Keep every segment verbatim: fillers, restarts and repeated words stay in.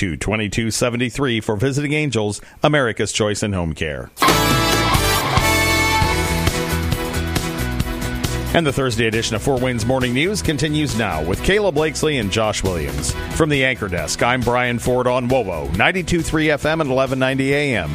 two two two seven three for Visiting Angels, America's Choice in Home Care. And the Thursday edition of Fort Wayne's Morning News continues now with Kayla Blakesley and Josh Williams. From the Anchor Desk, I'm Brian Ford on W O W O, ninety-two point three F M and eleven ninety A M.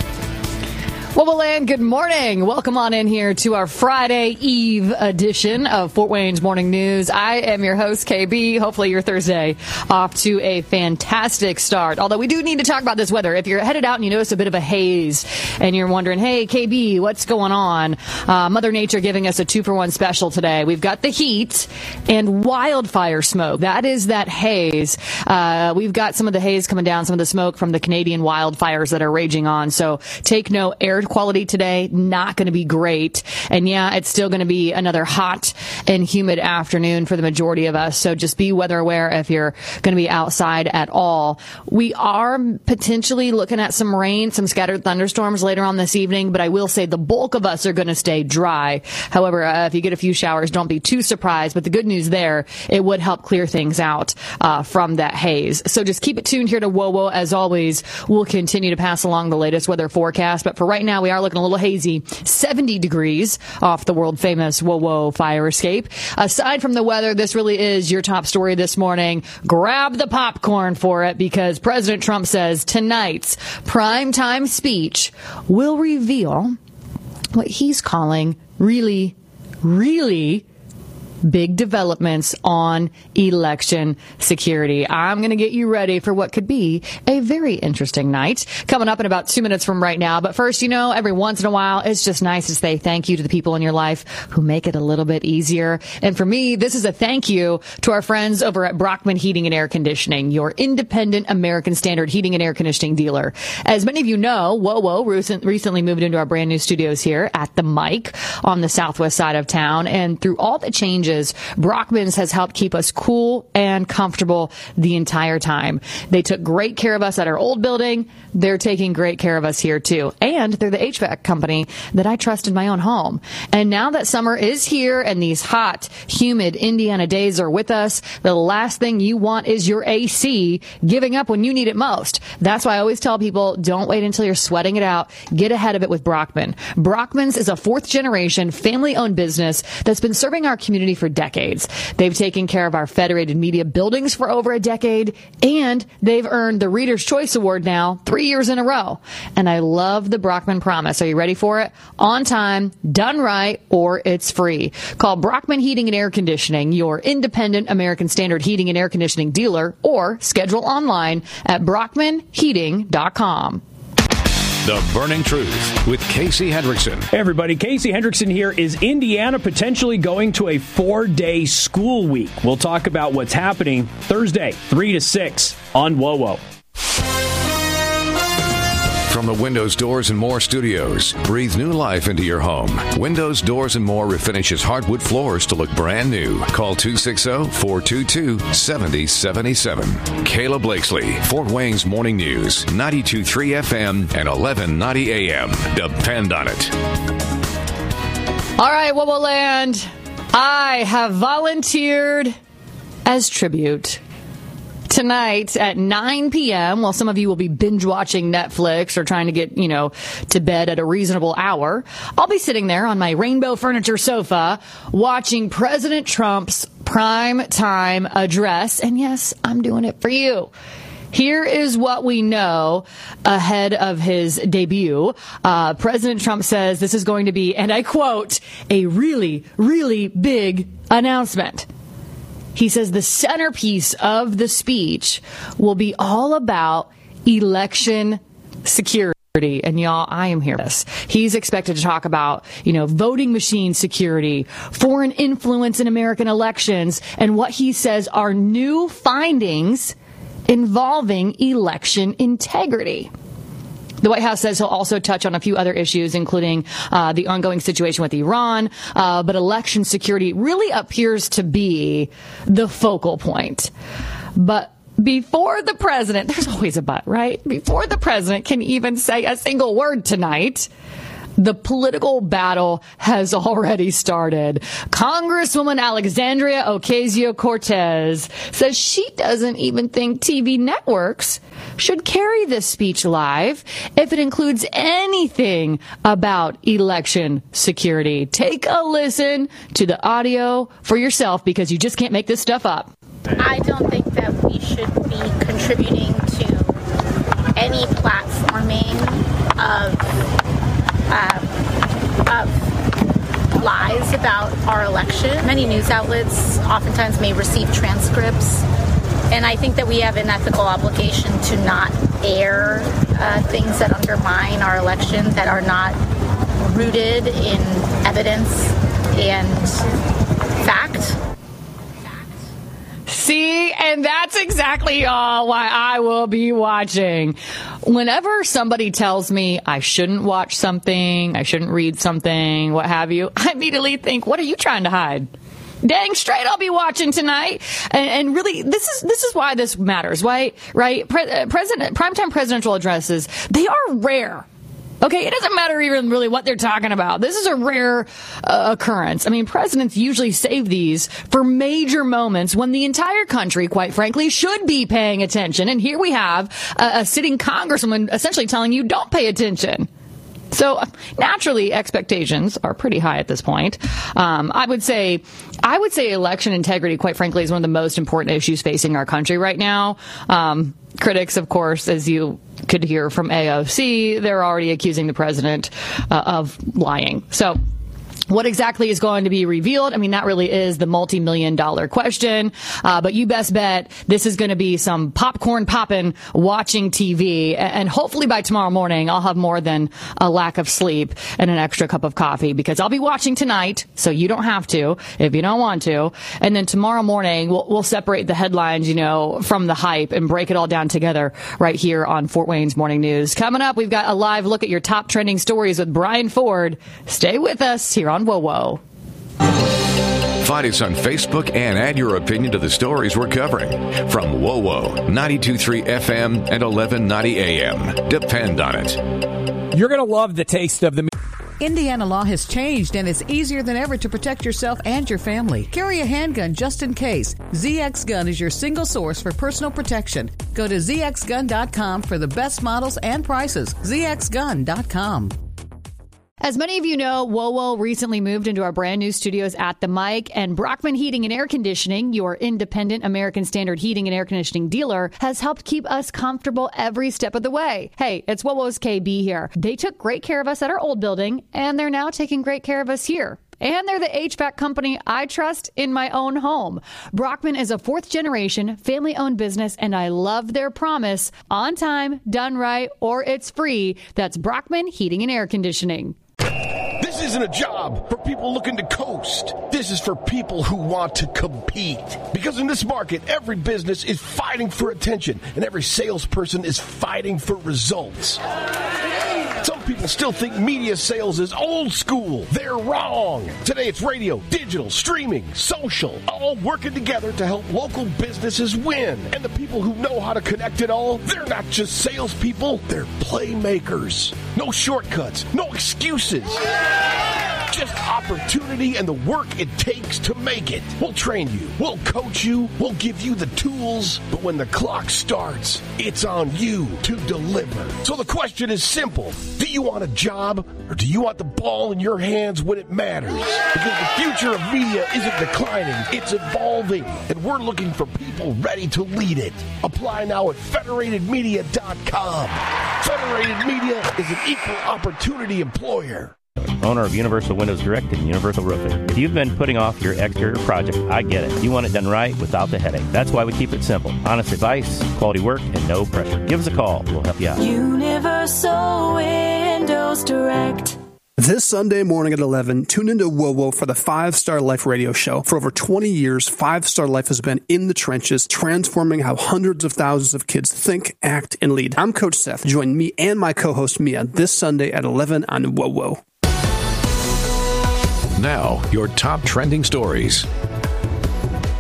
Well, and good morning. Welcome on in here to our Friday Eve edition of Fort Wayne's Morning News. I am your host, K B. Hopefully your Thursday off to a fantastic start. Although we do need to talk about this weather. If you're headed out and you notice a bit of a haze and you're wondering, hey, K B, what's going on? Uh, Mother Nature giving us a two-for-one special today. We've got the heat and wildfire smoke. That is that haze. Uh, we've got some of the haze coming down, some of the smoke from the Canadian wildfires that are raging on. So take note, air quality today not going to be great, and yeah, it's still going to be another hot and humid afternoon for the majority of us, so just be weather aware if you're going to be outside at all. We are potentially looking at some rain, some scattered thunderstorms later on this evening, but I will say the bulk of us are going to stay dry. However, uh, if you get a few showers, don't be too surprised, but the good news there, it would help clear things out uh, from that haze. So just keep it tuned here to W O W O. As always, we'll continue to pass along the latest weather forecast, but for right now, we are looking a little hazy, seventy degrees off the world famous W O W O fire escape. Aside from the weather, this really is your top story this morning. Grab the popcorn for it, because President Trump says tonight's primetime speech will reveal what he's calling really, really big developments on election security. I'm going to get you ready for what could be a very interesting night coming up in about two minutes from right now. But first, you know, every once in a while, it's just nice to say thank you to the people in your life who make it a little bit easier. And for me, this is a thank you to our friends over at Brockman Heating and Air Conditioning, your independent American Standard heating and air conditioning dealer. As many of you know, W O W O recent, recently moved into our brand new studios here at the Mike on the southwest side of town. And through all the changes, Brockman's has helped keep us cool and comfortable the entire time. They took great care of us at our old building. They're taking great care of us here too. And they're the H V A C company that I trust in my own home. And now that summer is here and these hot, humid Indiana days are with us, the last thing you want is your A C giving up when you need it most. That's why I always tell people, don't wait until you're sweating it out. Get ahead of it with Brockman. Brockman's is a fourth generation family owned business that's been serving our community for decades. They've taken care of our Federated Media buildings for over a decade, and they've earned the Reader's Choice Award now three years in a row. And I love the Brockman promise. Are you ready for it? On time, done right, or it's free. Call Brockman Heating and Air Conditioning, your independent American Standard heating and air conditioning dealer, or schedule online at brockman heating dot com. The Burning Truth with Casey Hendrickson. Hey everybody, Casey Hendrickson here. Is Indiana potentially going to a four-day school week? We'll talk about what's happening Thursday, three to six on W O W O. From the Windows, Doors, and More studios, breathe new life into your home. Windows, Doors, and More refinishes hardwood floors to look brand new. Call two six zero, four two two, seven zero seven seven. Kayla Blakesley, Fort Wayne's Morning News, ninety-two point three F M and eleven ninety A M. Depend on it. All right, W O W O land, I have volunteered as tribute. Tonight at nine p.m., while some of you will be binge watching Netflix or trying to get, you know, to bed at a reasonable hour, I'll be sitting there on my rainbow furniture sofa watching President Trump's prime time address. And yes, I'm doing it for you. Here is what we know ahead of his debut. Uh, President Trump says this is going to be, and I quote, a really, really big announcement. He says the centerpiece of the speech will be all about election security. And y'all, I am here for this. He's expected to talk about, you know, voting machine security, foreign influence in American elections, and what he says are new findings involving election integrity. The White House says he'll also touch on a few other issues, including uh, the ongoing situation with Iran, uh, but election security really appears to be the focal point. But before the president, there's always a but, right? Before the president can even say a single word tonight, The political battle has already started. Congresswoman Alexandria Ocasio-Cortez says she doesn't even think T V networks should carry this speech live if it includes anything about election security. Take a listen to the audio for yourself because you just can't make this stuff up. I don't think that we should be contributing to any platforming of Um, of lies about our election. Many news outlets oftentimes may receive transcripts, and I think that we have an ethical obligation to not air uh, things that undermine our election, that are not rooted in evidence and fact. See, and that's exactly all why I will be watching. Whenever somebody tells me I shouldn't watch something, I shouldn't read something, what have you, I immediately think, what are you trying to hide? Dang straight, I'll be watching tonight. And, and really, this is this is why this matters, right? Right? Pre- president, primetime presidential addresses, they are rare. Okay, it doesn't matter even really what they're talking about. This is a rare uh, occurrence. I mean, presidents usually save these for major moments when the entire country, quite frankly, should be paying attention. And here we have a, a sitting congresswoman essentially telling you, don't pay attention. So naturally, expectations are pretty high at this point. Um, I would say, I would say election integrity, quite frankly, is one of the most important issues facing our country right now. Um, critics, of course, as you could hear from A O C, they're already accusing the president uh, of lying. So what exactly is going to be revealed? I mean, that really is the multi-million dollar question. Uh, but you best bet this is going to be some popcorn popping, watching T V. And hopefully by tomorrow morning, I'll have more than a lack of sleep and an extra cup of coffee because I'll be watching tonight. So you don't have to if you don't want to. And then tomorrow morning, we'll, we'll separate the headlines, you know, from the hype and break it all down together right here on Fort Wayne's Morning News. Coming up, we've got a live look at your top trending stories with Brian Ford. Stay with us here on Whoa Whoa. Find us on Facebook and add your opinion to the stories we're covering. From Whoa Whoa, ninety-two point three F M and eleven ninety A M. Depend on it. You're going to love the taste of the... Indiana law has changed, and it's easier than ever to protect yourself and your family. Carry a handgun just in case. Z X Gun is your single source for personal protection. Go to Z X gun dot com for the best models and prices. Z X gun dot com. As many of you know, Whoa Whoa recently moved into our brand new studios at the Mic, and Brockman Heating and Air Conditioning, your independent American Standard heating and air conditioning dealer, has helped keep us comfortable every step of the way. Hey, it's Whoa Whoa's K B here. They took great care of us at our old building, and they're now taking great care of us here. And they're the H V A C company I trust in my own home. Brockman is a fourth generation family owned business, and I love their promise: on time, done right, or it's free. That's Brockman Heating and Air Conditioning. This isn't a job for people looking to coast. This is for people who want to compete. Because in this market, every business is fighting for attention, and every salesperson is fighting for results. Some people still think media sales is old school. They're wrong. Today it's radio, digital, streaming, social, all working together to help local businesses win. And the people who know how to connect it all, they're not just salespeople, they're playmakers. No shortcuts, no excuses. Just opportunity and the work it takes to make it. We'll train you. We'll coach you. We'll give you the tools. But when the clock starts, it's on you to deliver. So the question is simple. Do you want a job, or do you want the ball in your hands when it matters? Because the future of media isn't declining. It's evolving. And we're looking for people ready to lead it. Apply now at federated media dot com. Federated Media is an equal opportunity employer. Owner of Universal Windows Direct and Universal Roofing. If you've been putting off your exterior project, I get it. You want it done right without the headache. That's why we keep it simple. Honest advice, quality work, and no pressure. Give us a call. We'll help you out. Universal Windows Direct. This Sunday morning at eleven, tune into Whoa Whoa for the Five Star Life radio show. For over twenty years, Five Star Life has been in the trenches, transforming how hundreds of thousands of kids think, act, and lead. I'm Coach Seth. Join me and my co-host Mia this Sunday at eleven on Whoa Whoa. Now, your top trending stories.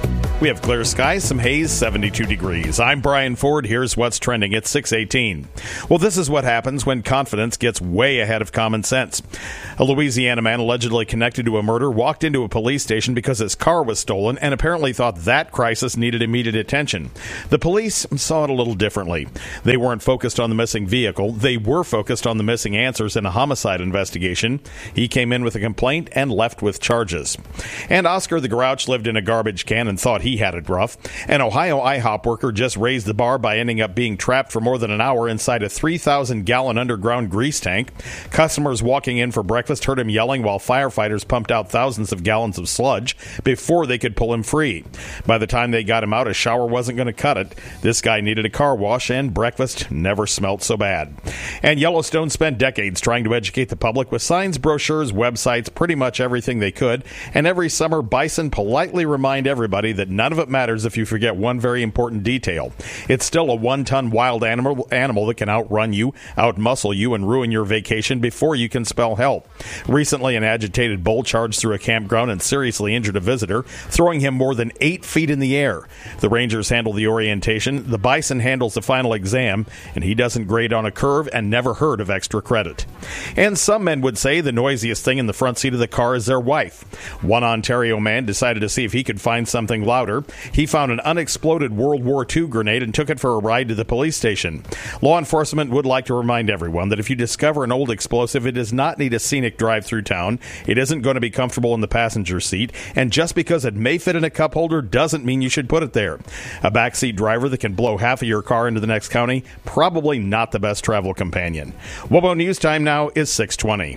We have clear skies, some haze, seventy-two degrees. I'm Brian Ford. Here's what's trending at six eighteen. Well, this is what happens when confidence gets way ahead of common sense. A Louisiana man allegedly connected to a murder walked into a police station because his car was stolen and apparently thought that crisis needed immediate attention. The police saw it a little differently. They weren't focused on the missing vehicle. They were focused on the missing answers in a homicide investigation. He came in with a complaint and left with charges. And Oscar the Grouch lived in a garbage can and thought he had it rough. An Ohio IHOP worker just raised the bar by ending up being trapped for more than an hour inside a three thousand gallon underground grease tank. Customers walking in for breakfast heard him yelling while firefighters pumped out thousands of gallons of sludge before they could pull him free. By the time they got him out, a shower wasn't going to cut it. This guy needed a car wash, and breakfast never smelt so bad. And Yellowstone spent decades trying to educate the public with signs, brochures, websites, pretty much everything they could. And every summer, bison politely remind everybody that none of it matters if you forget one very important detail. It's still a one-ton wild animal, animal that can outrun you, outmuscle you, and ruin your vacation before you can spell help. Recently, an agitated bull charged through a campground and seriously injured a visitor, throwing him more than eight feet in the air. The rangers handle the orientation, the bison handles the final exam, and he doesn't grade on a curve and never heard of extra credit. And some men would say the noisiest thing in the front seat of the car is their wife. One Ontario man decided to see if he could find something louder. He found an unexploded World War Two grenade and took it for a ride to the police station. Law enforcement would like to remind everyone that if you discover an old explosive, it does not need a scenic drive through town. It isn't going to be comfortable in the passenger seat, and just because it may fit in a cup holder doesn't mean you should put it there. A backseat driver that can blow half of your car into the next county, probably not the best travel companion. WOBO News Time now is six twenty.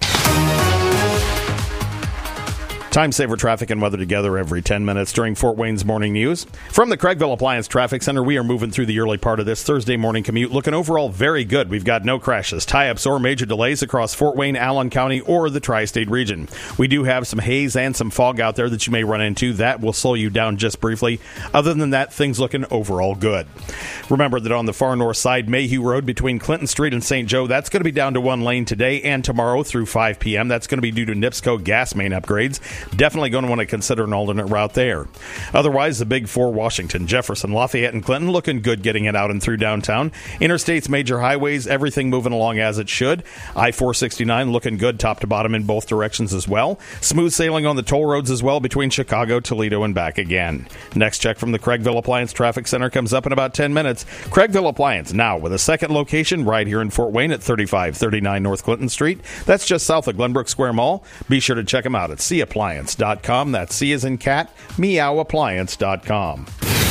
Time saver traffic and weather together every ten minutes during Fort Wayne's Morning News. From the Craigville Appliance Traffic Center, we are moving through the early part of this Thursday morning commute, looking overall very good. We've got no crashes, tie-ups, or major delays across Fort Wayne, Allen County, or the tri-state region. We do have some haze and some fog out there that you may run into. That will slow you down just briefly. Other than that, things looking overall good. Remember that on the far north side, Mayhew Road between Clinton Street and Saint Joe, that's going to be down to one lane today and tomorrow through five p.m. That's going to be due to NIPSCO gas main upgrades. Definitely going to want to consider an alternate route there. Otherwise, the big four, Washington, Jefferson, Lafayette, and Clinton, looking good getting it out and through downtown. Interstates, major highways, everything moving along as it should. I four sixty-nine looking good top to bottom in both directions as well. Smooth sailing on the toll roads as well between Chicago, Toledo, and back again. Next check from the Craigville Appliance Traffic Center comes up in about ten minutes. Craigville Appliance now with a second location right here in Fort Wayne at thirty-five thirty-nine North Clinton Street. That's just south of Glenbrook Square Mall. Be sure to check them out at c appliance dot com. That's C as in cat, meow appliance dot com.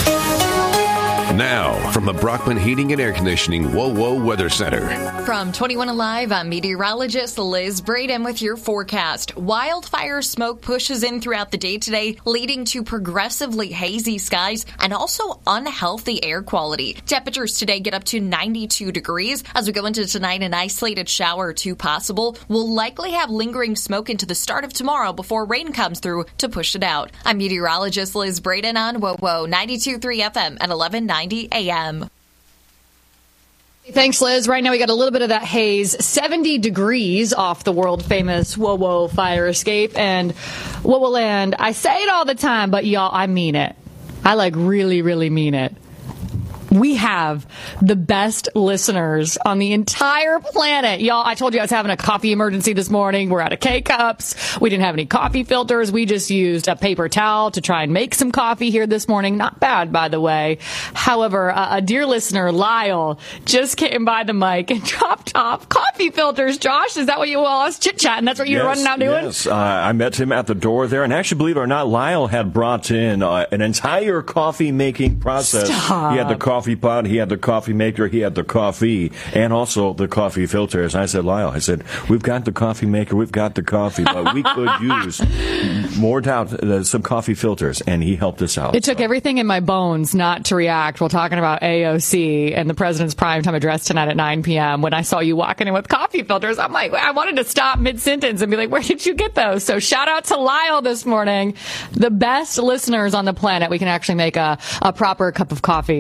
Now, from the Brockman Heating and Air Conditioning WOWO Weather Center. From twenty-one Alive, I'm meteorologist Liz Braden with your forecast. Wildfire smoke pushes in throughout the day today, leading to progressively hazy skies and also unhealthy air quality. Temperatures today get up to ninety-two degrees. As we go into tonight, an isolated shower or two possible. We'll likely have lingering smoke into the start of tomorrow before rain comes through to push it out. I'm meteorologist Liz Braden on WOWO ninety-two point three F M at eleven ninety A M. Thanks, Liz. Right now we got a little bit of that haze, seventy degrees off the world-famous WOWO fire escape. And WOWO Land, I say it all the time, but y'all, I mean it. I like really, really mean it. We have the best listeners on the entire planet. Y'all, I told you I was having a coffee emergency this morning. We're out of K-Cups. We didn't have any coffee filters. We just used a paper towel to try and make some coffee here this morning. Not bad, by the way. However, uh, a dear listener, Lyle, just came by the mic and dropped off coffee filters. Josh, is that what you all us chit-chatting? That's what you yes, were running out doing? Yes, uh, I met him at the door there. And actually, believe it or not, Lyle had brought in uh, an entire coffee-making process. Stop. He had the coffee coffee pot, he had the coffee maker, he had the coffee, and also the coffee filters. I said, Lyle, I said, we've got the coffee maker, we've got the coffee, but we could use more doubt uh, some coffee filters, and he helped us out. It took everything in my bones not to react while talking about A O C and the president's primetime address tonight at nine p.m. when I saw you walking in with coffee filters. I'm like, I wanted to stop mid-sentence and be like, where did you get those? So shout out to Lyle this morning. The best listeners on the planet. We can actually make a, a proper cup of coffee this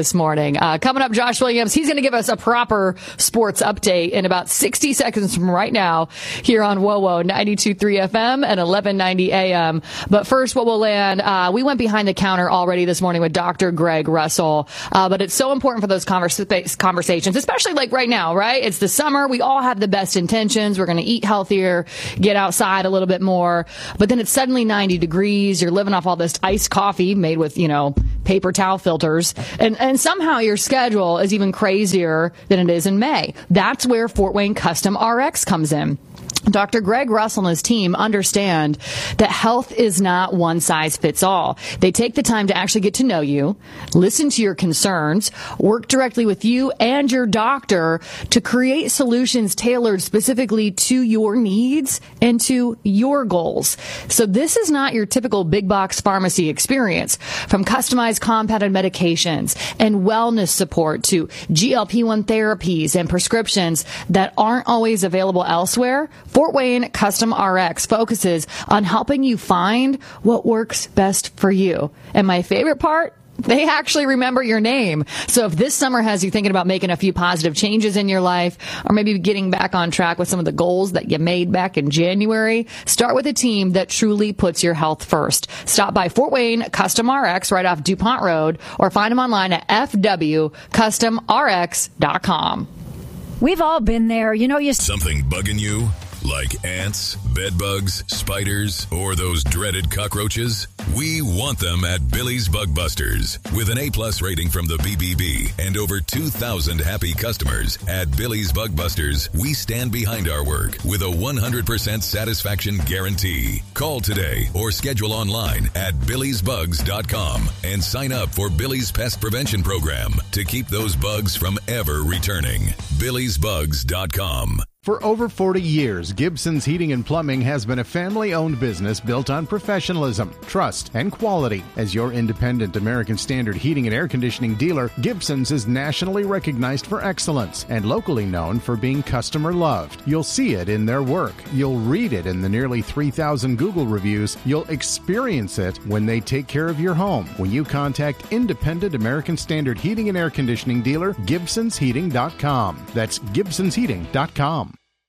this morning. Uh, coming up, Josh Williams, he's going to give us a proper sports update in about sixty seconds from right now here on W O W O ninety-two point three F M and eleven ninety A M. But first, what will land, uh, we went behind the counter already this morning with Doctor Greg Russell. Uh, but it's so important for those conversa- conversations, especially like right now, right? It's the summer. We all have the best intentions. We're going to eat healthier, get outside a little bit more. But then it's suddenly ninety degrees. You're living off all this iced coffee made with, you know, paper towel filters. And, and somehow your schedule is even crazier than it is in May. That's where Fort Wayne Custom R X comes in. Doctor Greg Russell and his team understand that health is not one size fits all. They take the time to actually get to know you, listen to your concerns, work directly with you and your doctor to create solutions tailored specifically to your needs and to your goals. So this is not your typical big box pharmacy experience. From customized compounded medications and wellness support to G L P one therapies and prescriptions that aren't always available elsewhere, Fort Wayne Custom R X focuses on helping you find what works best for you. And my favorite part, they actually remember your name. So if this summer has you thinking about making a few positive changes in your life, or maybe getting back on track with some of the goals that you made back in January, start with a team that truly puts your health first. Stop by Fort Wayne Custom R X right off DuPont Road, or find them online at f w custom r x dot com. We've all been there. You know, you... Something bugging you? Like ants, bedbugs, spiders, or those dreaded cockroaches? We want them at Billy's Bug Busters. With an A-plus rating from the B B B and over two thousand happy customers, at Billy's Bug Busters, we stand behind our work with a one hundred percent satisfaction guarantee. Call today or schedule online at billys bugs dot com and sign up for Billy's Pest Prevention Program to keep those bugs from ever returning. billys bugs dot com. For over forty years, Gibson's Heating and Plumbing has been a family-owned business built on professionalism, trust, and quality. As your independent American Standard heating and air conditioning dealer, Gibson's is nationally recognized for excellence and locally known for being customer-loved. You'll see it in their work. You'll read it in the nearly three thousand Google reviews. You'll experience it when they take care of your home. When you contact independent American Standard heating and air conditioning dealer, gibsons heating dot com. That's gibsons heating dot com.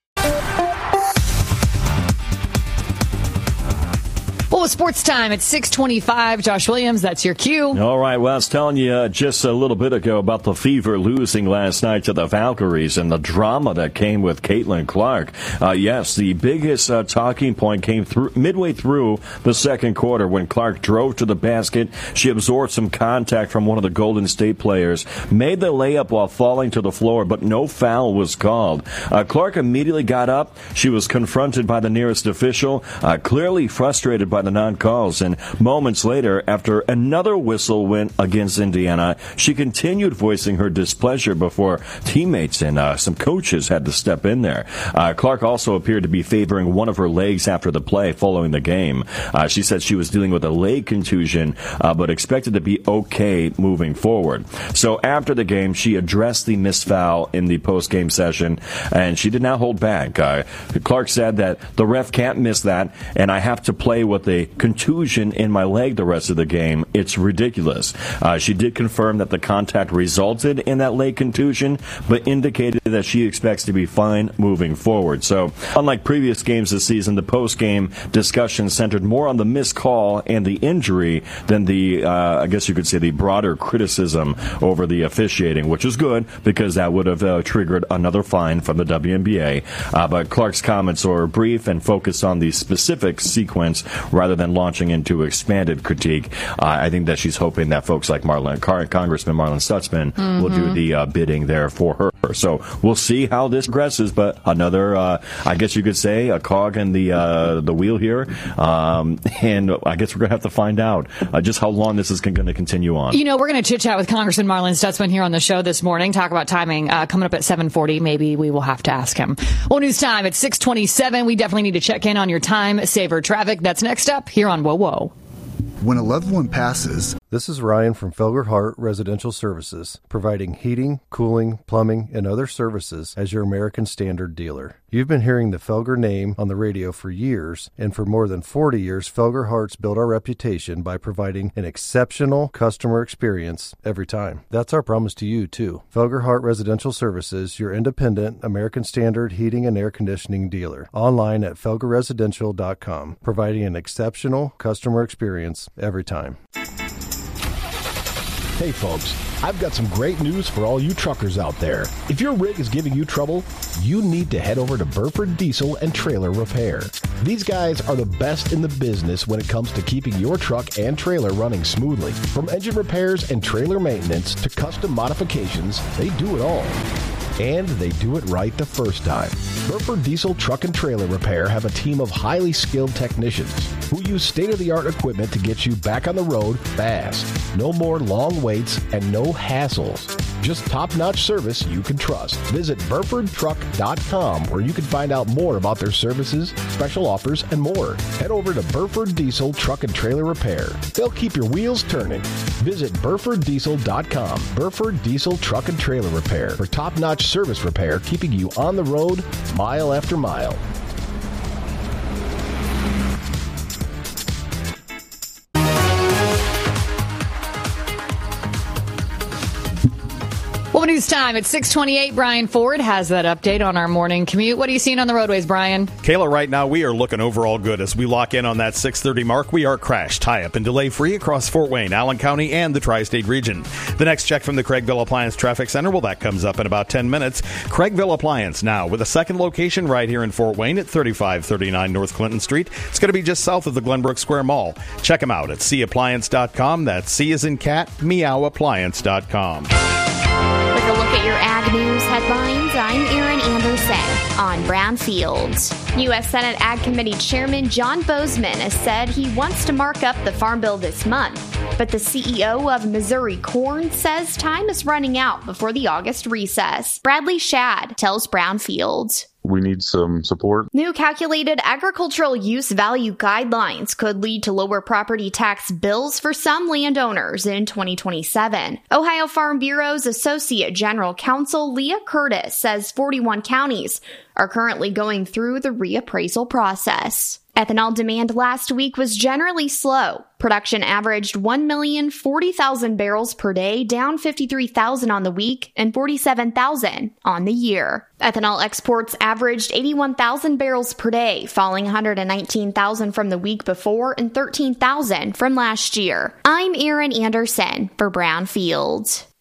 Well, it's sports time. It's six twenty-five. Josh Williams, that's your cue. All right. Well, I was telling you uh, just a little bit ago about the Fever losing last night to the Valkyries and the drama that came with Caitlin Clark. Uh, yes, the biggest uh, talking point came through midway through the second quarter when Clark drove to the basket. She absorbed some contact from one of the Golden State players, made the layup while falling to the floor, but no foul was called. Uh, Clark immediately got up. She was confronted by the nearest official, uh, clearly frustrated by the non-calls, and moments later, after another whistle went against Indiana, she continued voicing her displeasure before teammates and uh, some coaches had to step in there. Uh, Clark also appeared to be favoring one of her legs after the play following the game. Uh, she said she was dealing with a leg contusion, uh, but expected to be okay moving forward. So after the game, she addressed the missed foul in the post-game session, and she did not hold back. Uh, Clark said that the ref can't miss that, and I have to play with a contusion in my leg the rest of the game. It's ridiculous. Uh, she did confirm that the contact resulted in that leg contusion, but indicated that she expects to be fine moving forward. So, unlike previous games this season, the post-game discussion centered more on the missed call and the injury than the, uh, I guess you could say, the broader criticism over the officiating, which is good because that would have uh, triggered another fine from the W N B A. Uh, but Clark's comments were brief and focused on the specific sequence rather than launching into expanded critique. Uh, I think that she's hoping that folks like Marlon, Car- Congressman Marlon Stutzman mm-hmm. will do the uh, bidding there for her. So we'll see how this progresses, but another, uh, I guess you could say, a cog in the uh, the wheel here. Um, and I guess we're going to have to find out uh, just how long this is going to continue on. You know, we're going to chit-chat with Congressman Marlon Stutzman here on the show this morning, talk about timing uh, coming up at seven forty. Maybe we will have to ask him. Well, news time. It's six twenty-seven. We definitely need to check in on your time saver traffic. That's next up here on W O W O. When a loved one passes. This is Ryan from Felger Hart Residential Services, providing heating, cooling, plumbing, and other services as your American Standard dealer. You've been hearing the Felger name on the radio for years, and for more than forty years, Felger Hearts built our reputation by providing an exceptional customer experience every time. That's our promise to you, too. Felger Heart Residential Services, your independent American Standard heating and air conditioning dealer. Online at felger residential dot com, providing an exceptional customer experience every time. Hey folks, I've got some great news for all you truckers out there. If your rig is giving you trouble, you need to head over to Burford Diesel and Trailer Repair. These guys are the best in the business when it comes to keeping your truck and trailer running smoothly. From engine repairs and trailer maintenance to custom modifications, they do it all. And they do it right the first time. Burford Diesel Truck and Trailer Repair have a team of highly skilled technicians who use state-of-the-art equipment to get you back on the road fast. No more long waits and no hassles. Just top-notch service you can trust. Visit burford truck dot com where you can find out more about their services, special offers, and more. Head over to Burford Diesel Truck and Trailer Repair. They'll keep your wheels turning. Visit burford diesel dot com. Burford Diesel Truck and Trailer Repair for top-notch service repair, keeping you on the road mile after mile. Well, news time at six twenty-eight. Brian Ford has that update on our morning commute. What are you seeing on the roadways, Brian? Kayla, right now we are looking overall good as we lock in on that six thirty mark. We are crash, tie-up, and delay-free across Fort Wayne, Allen County, and the Tri-State region. The next check from the Craigville Appliance Traffic Center, well, that comes up in about ten minutes. Craigville Appliance now with a second location right here in Fort Wayne at thirty-five thirty-nine North Clinton Street. It's going to be just south of the Glenbrook Square Mall. Check them out at c appliance dot com. That's C as in cat, meow appliance dot com. With a look at your Ag News headlines, I'm Erin Anderson on Brownfield. U S Senate Ag Committee Chairman John Bozeman has said he wants to mark up the Farm Bill this month, but the C E O of Missouri Corn says time is running out before the August recess. Bradley Shad tells Brownfield. We need some support. New calculated agricultural use value guidelines could lead to lower property tax bills for some landowners in twenty twenty-seven. Ohio Farm Bureau's Associate General Counsel Leah Curtis says forty-one counties are currently going through the reappraisal process. Ethanol demand last week was generally slow. Production averaged one million forty thousand barrels per day, down fifty-three thousand on the week and forty-seven thousand on the year. Ethanol exports averaged eighty-one thousand barrels per day, falling one hundred nineteen thousand from the week before and thirteen thousand from last year. I'm Erin Anderson for Brownfield.